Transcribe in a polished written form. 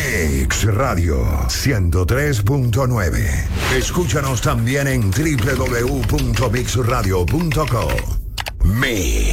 Mix Radio 103.9. Escúchanos también en www.mixradio.co. Mix.